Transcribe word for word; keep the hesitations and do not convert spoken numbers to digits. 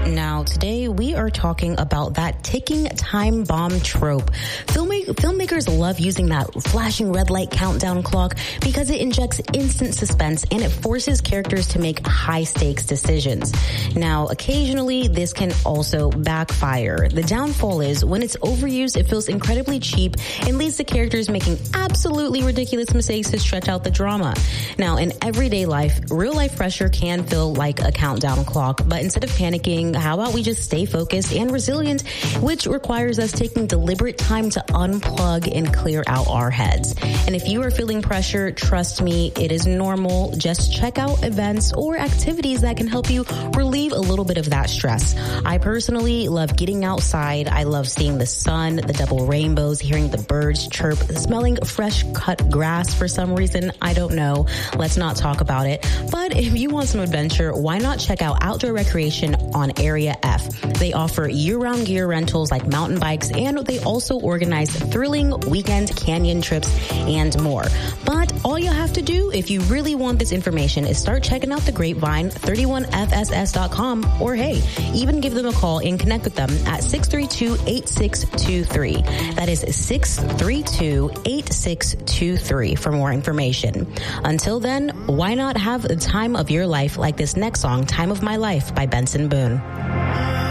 Now, today we are talking about that ticking time bomb trope. Filmmak- filmmakers love using that flashing red light countdown clock because it injects instant suspense and it forces characters to make high stakes decisions. Now, occasionally this can also backfire. The downfall is when it's overused, it feels incredibly cheap and leads to characters making absolutely ridiculous mistakes to stretch out the drama. Now, in everyday life, real life pressure can feel like a countdown clock, but instead of panicking, how about we just stay focused and resilient, which requires us taking deliberate time to unplug and clear out our heads. And if you are feeling pressure, trust me, it is normal. Just check out events or activities that can help you relieve a little bit of that stress. I personally love getting outside. I love seeing the sun, the double rainbows, hearing the birds chirp, smelling fresh cut grass for some reason. I don't know. Let's not talk about it. But if you want some adventure, why not check out Outdoor Recreation on Area F. They offer year-round gear rentals like mountain bikes, and they also organize thrilling weekend canyon trips and more. But all you have to do if you really want this information is start checking out the Grapevine, thirty-one F S S dot com, or hey, even give them a call and connect with them at six three two, eight six two three. That is six three two, eight six two three for more information. Until then, why not have the time of your life like this next song, Time of My Life by Benson Boone.